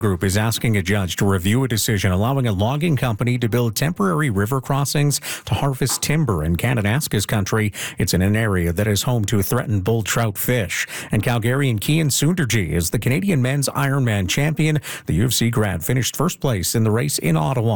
Group is asking a judge to review a decision allowing a logging company to build temporary river crossings to harvest timber in Kananaskis country. It's in an area that is home to threatened bull trout fish. And Calgarian Kian Sundarji is the Canadian men's Ironman champion. The UFC grad finished first place in the race in Ottawa.